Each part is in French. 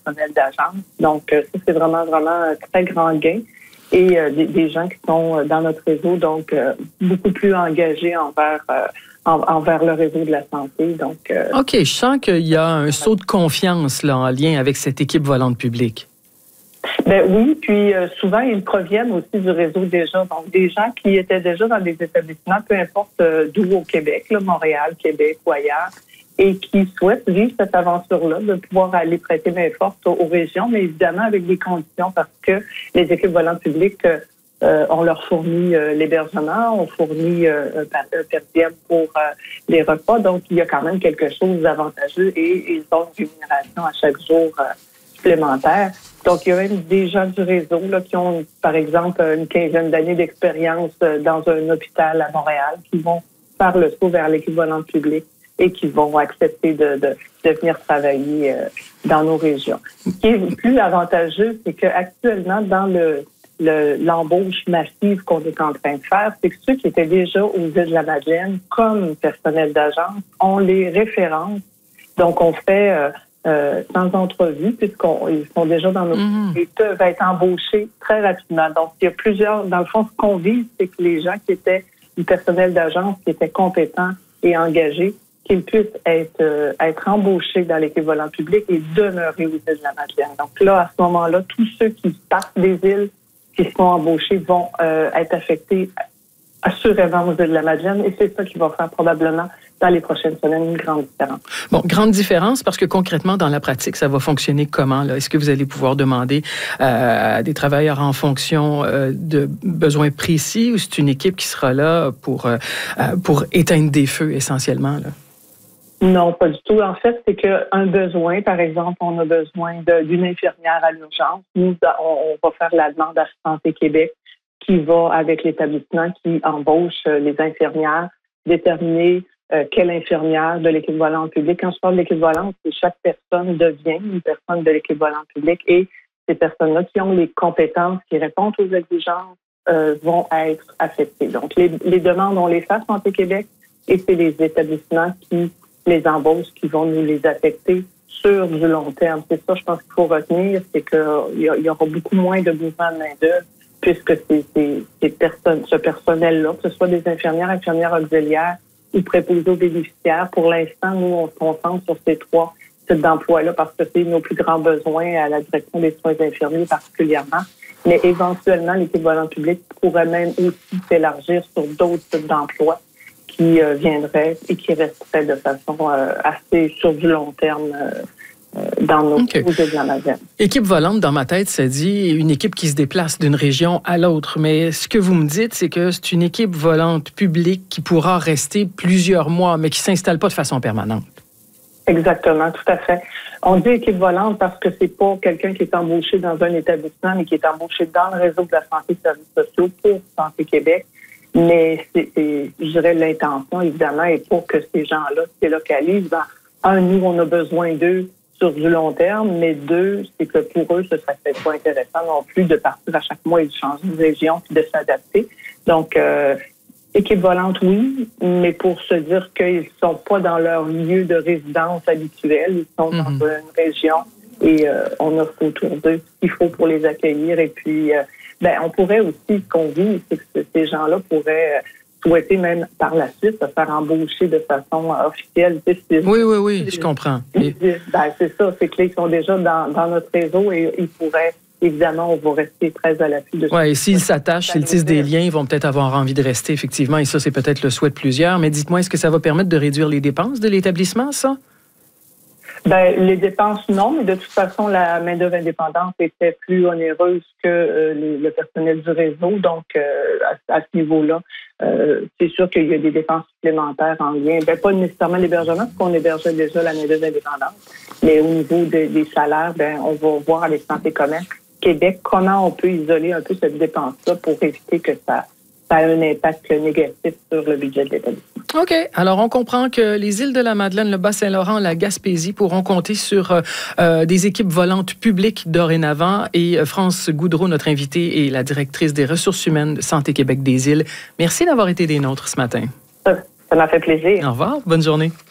personnel d'agence. Donc, ça, c'est vraiment, vraiment un très grand gain. Et des gens qui sont dans notre réseau, donc beaucoup plus engagés envers le réseau de la santé. Donc, OK, je sens qu'il y a un saut de confiance là, en lien avec cette équipe volante publique. Ben oui, puis souvent, ils proviennent aussi du réseau déjà. Donc, des gens qui étaient déjà dans des établissements, peu importe d'où au Québec, là, Montréal, Québec ou ailleurs, et qui souhaitent vivre cette aventure-là, de pouvoir aller prêter main forte aux régions, mais évidemment avec des conditions parce que les équipes volantes publiques, on leur fournit l'hébergement, on fournit un per diem pour les repas. Donc, il y a quand même quelque chose d'avantageux et ils ont une rémunération à chaque jour supplémentaire. Donc, il y a même des gens du réseau là, qui ont, par exemple, une quinzaine d'années d'expérience dans un hôpital à Montréal qui vont faire le saut vers l'équipe volante publique et qui vont accepter de venir travailler dans nos régions. Ce qui est plus avantageux, c'est qu'actuellement, dans l'embauche massive qu'on est en train de faire, c'est que ceux qui étaient déjà aux îles de la Madeleine, comme personnel d'agence, on les référence. Donc, on fait sans entrevue, puisqu'ils sont déjà dans nos et peuvent être embauchés très rapidement. Donc, il y a plusieurs... Dans le fond, ce qu'on vise, c'est que les gens qui étaient du personnel d'agence, qui étaient compétents et engagés, qu'ils puissent être embauchés dans l'équipe volante publique et demeurer aux îles de la Madeleine. Donc là, à ce moment-là, tous ceux qui partent des îles, qui sont embauchés, vont être affectés assurément aux îles de la Madeleine et c'est ça qui va faire probablement dans les prochaines semaines une grande différence. Bon, grande différence parce que concrètement, dans la pratique, ça va fonctionner comment, là? Est-ce que vous allez pouvoir demander à des travailleurs en fonction de besoins précis ou c'est une équipe qui sera là pour éteindre des feux essentiellement, là? Non, pas du tout. En fait, c'est qu'un besoin, par exemple, on a besoin d'une infirmière à l'urgence. Nous, on va faire la demande à Santé Québec qui va, avec l'établissement qui embauche les infirmières, déterminer quelle infirmière de l'équipe volante publique. Quand je parle de l'équipe volante, c'est chaque personne devient une personne de l'équipe volante publique et ces personnes-là qui ont les compétences, qui répondent aux exigences, vont être affectées. Donc, les demandes, on les fait à Santé Québec et c'est les établissements qui les embauches qui vont nous les affecter sur du long terme. C'est ça, je pense qu'il faut retenir, c'est qu'il y aura beaucoup moins de mouvements de main-d'œuvre puisque ce personnel-là, que ce soit des infirmières auxiliaires ou préposés aux bénéficiaires, pour l'instant, nous, on se concentre sur ces 3 types d'emplois-là parce que c'est nos plus grands besoins à la direction des soins infirmiers particulièrement. Mais éventuellement, l'équipe volante publique pourrait même aussi s'élargir sur d'autres types d'emplois qui viendraient et qui resteraient de façon assez sur du long terme dans nos îles de la Madeleine. Équipe volante, dans ma tête, ça dit une équipe qui se déplace d'une région à l'autre. Mais ce que vous me dites, c'est que c'est une équipe volante publique qui pourra rester plusieurs mois, mais qui ne s'installe pas de façon permanente. Exactement, tout à fait. On dit équipe volante parce que c'est pas quelqu'un qui est embauché dans un établissement, mais qui est embauché dans le réseau de la santé et des services sociaux pour Santé Québec. Mais je dirais l'intention, évidemment, est pour que ces gens-là se délocalisent. Nous, on a besoin d'eux sur du long terme, mais 2, c'est que pour eux, ce serait peut-être pas intéressant non plus de partir à chaque mois et de changer de région puis de s'adapter. Donc, équipe volante, oui, mais pour se dire qu'ils sont pas dans leur lieu de résidence habituel, ils sont dans une région et on offre autour d'eux ce qu'il faut pour les accueillir. Et puis, on pourrait aussi, ce qu'on vit, c'est que ces gens-là pourraient souhaiter même par la suite se faire embaucher de façon officielle. Oui, je comprends. C'est ça, c'est qu'ils sont déjà dans notre réseau et ils pourraient, évidemment, on va rester très à l'affût de ça. Oui, et s'ils s'attachent, s'ils tissent des liens, ils vont peut-être avoir envie de rester, effectivement, et ça, c'est peut-être le souhait de plusieurs. Mais dites-moi, est-ce que ça va permettre de réduire les dépenses de l'établissement, ça? Les dépenses, non, mais de toute façon, la main-d'œuvre indépendante était plus onéreuse que le personnel du réseau. Donc, à ce niveau-là, c'est sûr qu'il y a des dépenses supplémentaires en lien. Pas nécessairement l'hébergement, parce qu'on hébergeait déjà la main-d'œuvre indépendante. Mais au niveau des salaires, on va voir avec Santé Québec comment on peut isoler un peu cette dépense-là pour éviter que ça ait un impact négatif sur le budget de l'établissement. OK. Alors, on comprend que les îles de la Madeleine, le Bas-Saint-Laurent, la Gaspésie pourront compter sur des équipes volantes publiques dorénavant. Et France Goudreau, notre invitée, est la directrice des ressources humaines de Santé Québec des îles. Merci d'avoir été des nôtres ce matin. Ça m'a fait plaisir. Au revoir. Bonne journée.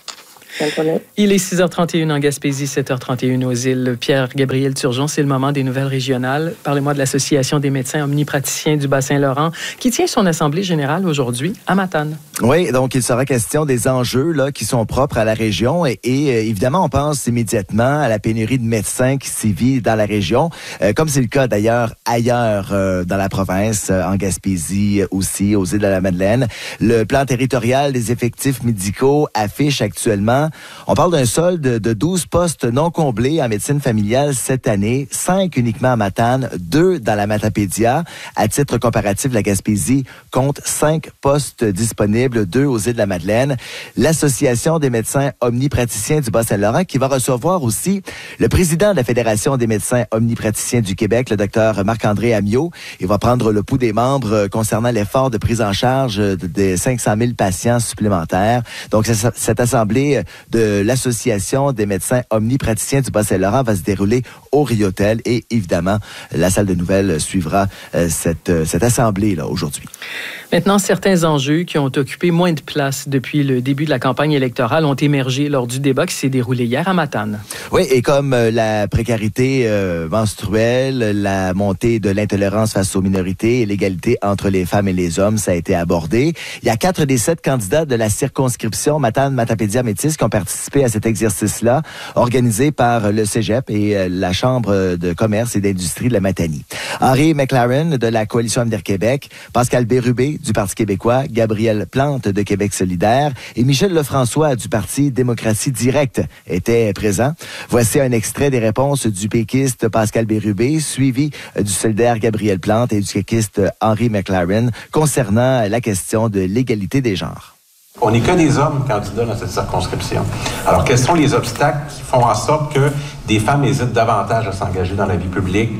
Il est 6h31 en Gaspésie, 7h31 aux îles. Pierre-Gabriel Turgeon, c'est le moment des nouvelles régionales. Parlez-moi de l'Association des médecins omnipraticiens du Bas-Saint-Laurent qui tient son assemblée générale aujourd'hui à Matane. Oui, donc il sera question des enjeux là, qui sont propres à la région et évidemment, on pense immédiatement à la pénurie de médecins qui sévit dans la région, comme c'est le cas d'ailleurs ailleurs dans la province, en Gaspésie aussi, aux îles de la Madeleine. Le plan territorial des effectifs médicaux affiche actuellement, on parle d'un solde de 12 postes non comblés en médecine familiale cette année, 5 uniquement à Matane, 2 dans la Matapédia. À titre comparatif, la Gaspésie compte 5 postes disponibles, 2 aux îles de la Madeleine. L'Association des médecins omnipraticiens du Bas-Saint-Laurent qui va recevoir aussi le président de la Fédération des médecins omnipraticiens du Québec, le docteur Marc-André Ammiot. Il va prendre le pouls des membres concernant l'effort de prise en charge des 500 000 patients supplémentaires. Donc, cette assemblée de l'Association des médecins omnipraticiens du Bas-Saint-Laurent va se dérouler au Riotel et évidemment, la salle de nouvelles suivra cette assemblée-là aujourd'hui. Maintenant, certains enjeux qui ont occupé moins de place depuis le début de la campagne électorale ont émergé lors du débat qui s'est déroulé hier à Matane. Oui, et comme la précarité menstruelle, la montée de l'intolérance face aux minorités et l'égalité entre les femmes et les hommes, ça a été abordé. Il y a 4 des 7 candidats de la circonscription Matane-Matapédia-Métis qui ont participé à cet exercice-là, organisé par le Cégep et la Chambre de commerce et d'industrie de la Matanie. Henri McLaren de la Coalition Avenir Québec, Pascal Bérubé du Parti québécois, Gabriel Plante de Québec solidaire et Michel Lefrançois du Parti Démocratie Directe étaient présents. Voici un extrait des réponses du péquiste Pascal Bérubé, suivi du solidaire Gabriel Plante et du péquiste Henri McLaren concernant la question de l'égalité des genres. On n'est que des hommes candidats dans cette circonscription. Alors, quels sont les obstacles qui font en sorte que des femmes hésitent davantage à s'engager dans la vie publique?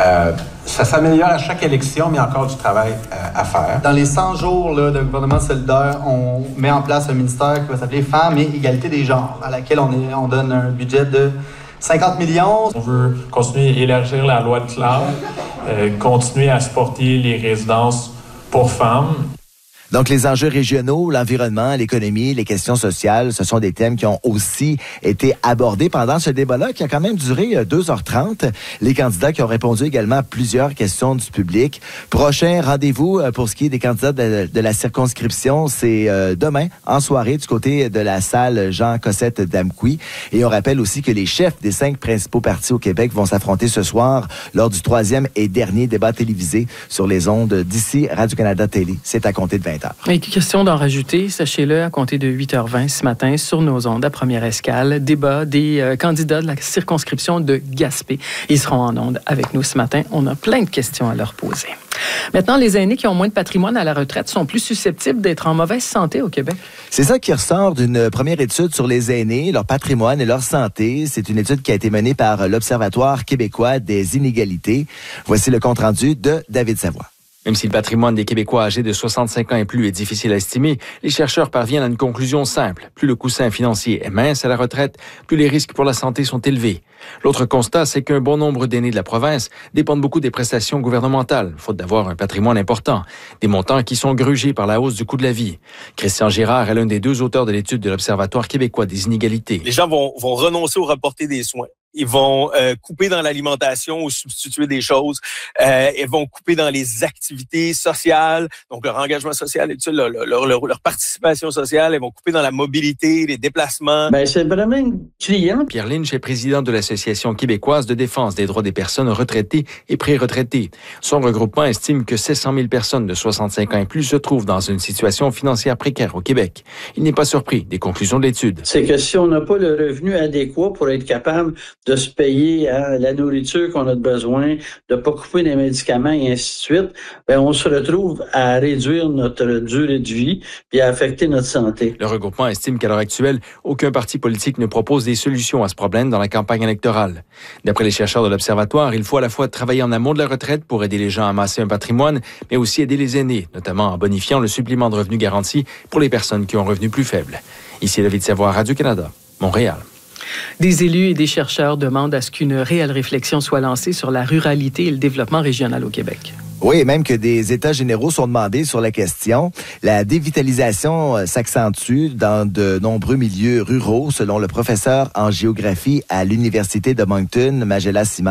Ça s'améliore à chaque élection, mais il y a encore du travail à faire. Dans les 100 jours là, de gouvernement solidaire, on met en place un ministère qui va s'appeler Femmes et égalité des genres, à laquelle on donne un budget de 50 millions. On veut continuer à élargir la loi de classe, continuer à supporter les résidences pour femmes. Donc, les enjeux régionaux, l'environnement, l'économie, les questions sociales, ce sont des thèmes qui ont aussi été abordés pendant ce débat-là, qui a quand même duré 2h30. Les candidats qui ont répondu également à plusieurs questions du public. Prochain rendez-vous pour ce qui est des candidats de la circonscription, c'est demain, en soirée, du côté de la salle Jean Cossette d'Amqui. Et on rappelle aussi que les chefs des 5 principaux partis au Québec vont s'affronter ce soir lors du 3e et dernier débat télévisé sur les ondes d'ici Radio-Canada Télé. C'est à compter de 20h. Et question d'en rajouter, sachez-le, à compter de 8h20 ce matin sur nos ondes à Première Escale, débat des candidats de la circonscription de Gaspé. Ils seront en ondes avec nous ce matin. On a plein de questions à leur poser. Maintenant, les aînés qui ont moins de patrimoine à la retraite sont plus susceptibles d'être en mauvaise santé au Québec. C'est ça qui ressort d'une première étude sur les aînés, leur patrimoine et leur santé. C'est une étude qui a été menée par l'Observatoire québécois des inégalités. Voici le compte-rendu de David Savoie. Même si le patrimoine des Québécois âgés de 65 ans et plus est difficile à estimer, les chercheurs parviennent à une conclusion simple. Plus le coussin financier est mince à la retraite, plus les risques pour la santé sont élevés. L'autre constat, c'est qu'un bon nombre d'aînés de la province dépendent beaucoup des prestations gouvernementales, faute d'avoir un patrimoine important. Des montants qui sont grugés par la hausse du coût de la vie. Christian Girard est l'un des 2 auteurs de l'étude de l'Observatoire québécois des inégalités. Les gens vont renoncer au reporter des soins. Ils vont couper dans l'alimentation ou substituer des choses. Ils vont couper dans les activités sociales, donc leur engagement social et tout ça, leur participation sociale. Ils vont couper dans la mobilité, les déplacements. C'est vraiment une cliente. Pierre Lynch est président de l'Association québécoise de défense des droits des personnes retraitées et pré-retraitées. Son regroupement estime que 700 000 personnes de 65 ans et plus se trouvent dans une situation financière précaire au Québec. Il n'est pas surpris des conclusions de l'étude. C'est que si on n'a pas le revenu adéquat pour être capable de se payer la nourriture qu'on a besoin, de ne pas couper des médicaments et ainsi de suite, on se retrouve à réduire notre durée de vie et à affecter notre santé. Le regroupement estime qu'à l'heure actuelle, aucun parti politique ne propose des solutions à ce problème dans la campagne électorale. D'après les chercheurs de l'Observatoire, il faut à la fois travailler en amont de la retraite pour aider les gens à amasser un patrimoine, mais aussi aider les aînés, notamment en bonifiant le supplément de revenu garanti pour les personnes qui ont un revenu plus faible. Ici David Savoie, Radio-Canada, Montréal. Des élus et des chercheurs demandent à ce qu'une réelle réflexion soit lancée sur la ruralité et le développement régional au Québec. Oui, même que des états généraux sont demandés sur la question. La dévitalisation s'accentue dans de nombreux milieux ruraux, selon le professeur en géographie à l'Université de Moncton, Majella Simard.